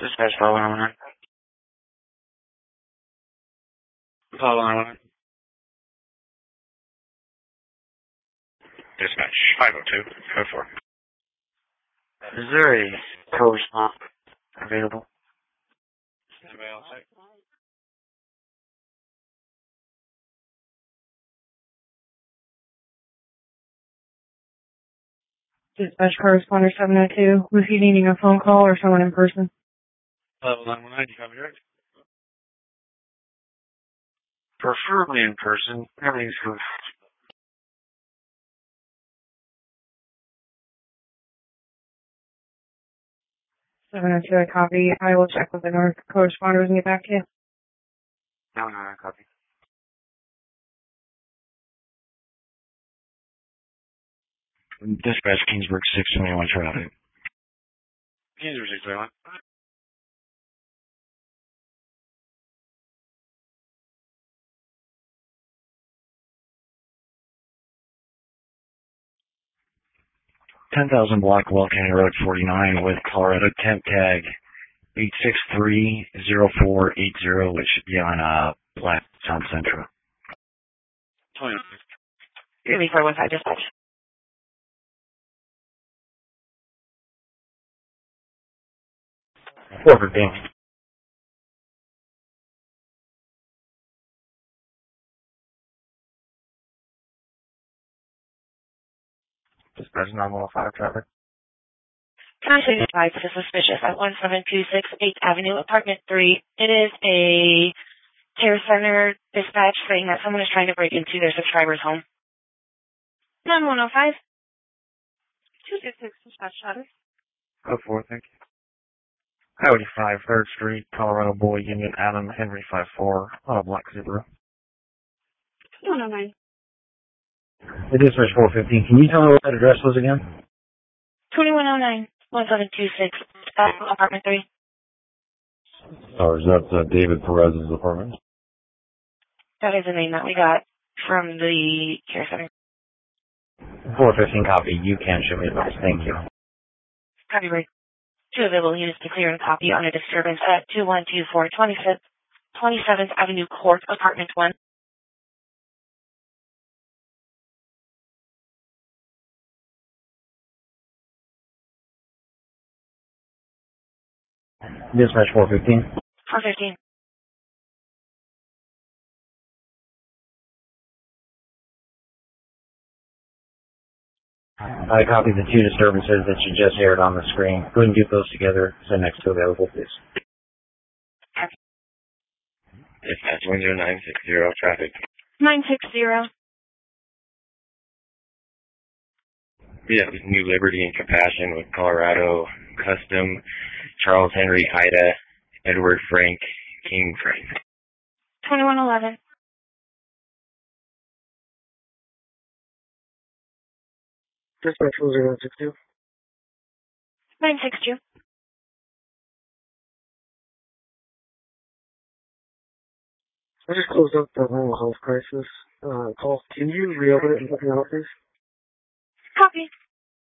Dispatch Apollo 119. Apollo 119. Dispatch 502. Go for it. Is there a co-response available? Anybody else? Dispatch correspondent 702. Was he needing a phone call or someone in person? Level 919, you copy direct? Preferably in person. Everything's good. 702, I copy. I will check with the North correspondent and get back to you. No, I copy. Dispatch Kingsburg 621 traffic. Kingsburg 621. $10,000 block, Well County Road 49 with Colorado temp tag 8630480, which should be on Black Sound Central. 20. 3415 dispatch. Forward beam. Dispatch 915 traffic. Can I say goodbye to the suspicious at 17268 8th Avenue, apartment 3? It is a care center dispatch saying that someone is trying to break into their subscriber's home. 9105. 266 dispatch status. Go for it, thank you. Highway 5, 3rd Street, Colorado Boy Union, Adam, Henry 54, Black Subaru. 109. The dispatch 415. Can you tell me what that address was again? 2109. 1726. Apartment 3. Oh, is that David Perez's apartment? That is the name that we got from the care center. 415 copy. You can show me the box. Thank you. Copyright. 2 available units to clear and copy on a disturbance at 2124 27th Avenue Court, Apartment 1. Dispatch 415. 415. I copied the 2 disturbances that you just aired on the screen. Go ahead and group those together. So next to available, please. Dispatch 10960, traffic. 960. Yeah, New Liberty and Compassion with Colorado Custom, Charles Henry Ida, Edward Frank, King Frank. 2111. Dispatch 10162. 962. I just closed up the mental health crisis call. Can you reopen it and put me on, please? Copy.